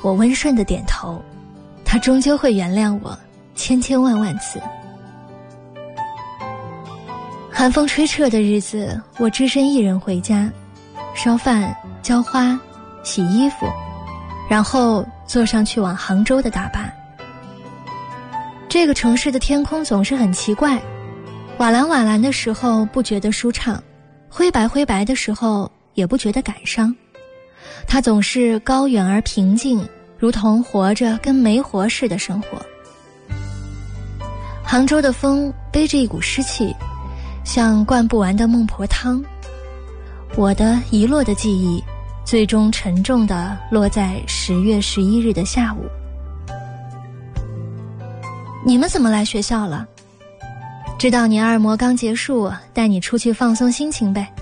我温顺的点头，他终究会原谅我千千万万次。寒风吹彻的日子，我只身一人回家，烧饭、浇花、洗衣服，然后坐上去往杭州的大巴。这个城市的天空总是很奇怪，瓦蓝瓦蓝的时候不觉得舒畅，灰白灰白的时候也不觉得感伤。它总是高远而平静，如同活着跟没活似的生活。杭州的风背着一股湿气，像灌不完的孟婆汤。我的遗落的记忆最终沉重地落在10月11日的下午。你们怎么来学校了？知道你二模刚结束，带你出去放松心情呗。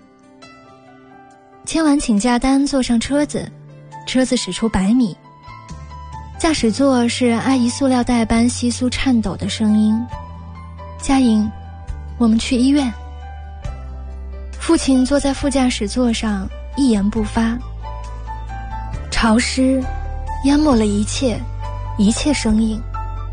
签完请假单，坐上车子，车子驶出100米，驾驶座是阿姨塑料袋般窸窣颤抖的声音：佳颖，我们去医院。父亲坐在副驾驶座上，一言不发。潮湿淹没了一切声音。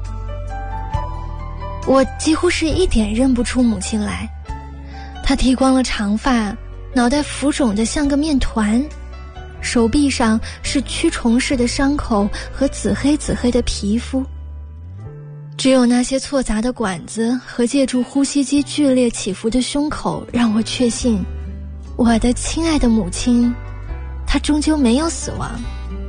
我几乎是一点认不出母亲来，她剃光了长发，脑袋浮肿得像个面团，手臂上是蛆虫似的伤口和紫黑紫黑的皮肤。只有那些错杂的管子和借助呼吸机剧烈起伏的胸口，让我确信我的亲爱的母亲，她终究没有死亡。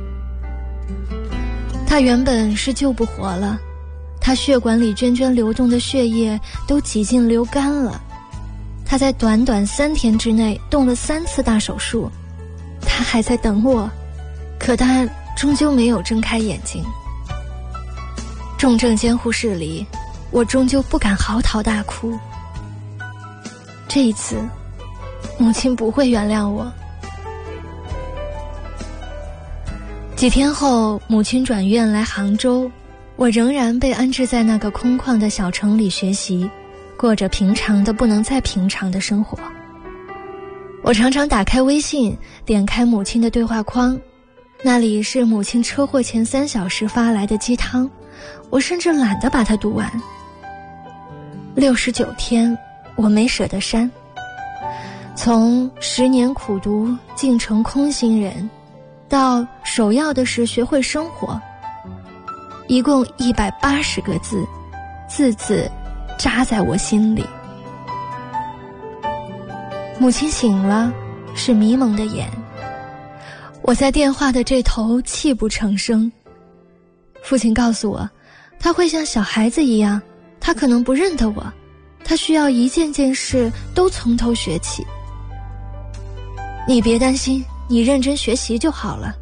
她原本是救不活了，她血管里涓涓流动的血液都几近流干了。她在短短3天之内动了3次大手术，她还在等我，可她终究没有睁开眼睛。重症监护室里，我终究不敢嚎啕大哭。这一次，母亲不会原谅我。几天后，母亲转院来杭州，我仍然被安置在那个空旷的小城里学习，过着平常的不能再平常的生活。我常常打开微信，点开母亲的对话框，那里是母亲车祸前3小时发来的鸡汤，我甚至懒得把它读完。69天，我没舍得删。从10年苦读竟成空心人，到首要的是学会生活，一共180个字，字字扎在我心里。母亲醒了，是迷蒙的眼。我在电话的这头泣不成声。父亲告诉我，他会像小孩子一样，他可能不认得我，他需要一件件事都从头学起。你别担心，你认真学习就好了。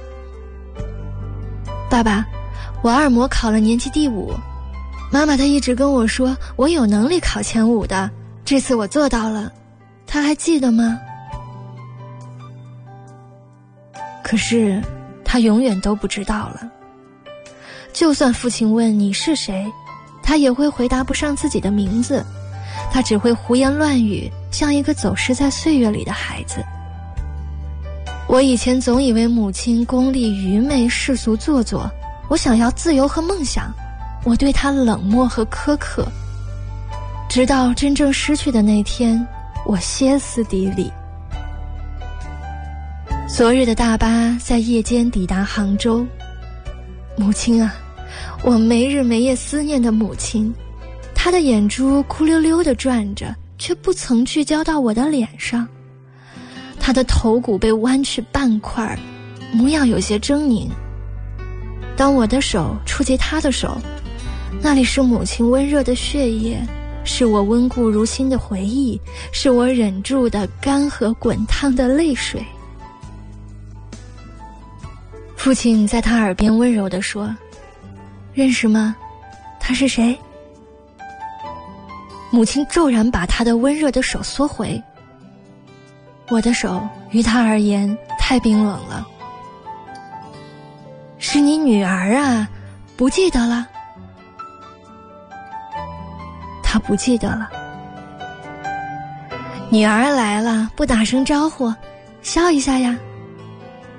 爸爸，我二模考了年级第5，妈妈她一直跟我说我有能力考前5的，这次我做到了，她还记得吗？可是她永远都不知道了。就算父亲问你是谁，她也会回答不上自己的名字，她只会胡言乱语，像一个走失在岁月里的孩子。我以前总以为母亲功利愚昧，世俗做作，我想要自由和梦想，我对她冷漠和苛刻，直到真正失去的那天，我歇斯底里。昨日的大巴在夜间抵达杭州。母亲啊，我没日没夜思念的母亲，她的眼珠哭溜溜地转着，却不曾聚焦到我的脸上。她的头骨被弯去半块，模样有些狰狞。当我的手触及她的手，那里是母亲温热的血液，是我温故如新的回忆，是我忍住的干涸滚烫的泪水。父亲在他耳边温柔地说，认识吗？他是谁？母亲骤然把他的温热的手缩回。我的手于他而言太冰冷了。是你女儿啊，不记得了？他不记得了。女儿来了，不打声招呼，笑一下呀。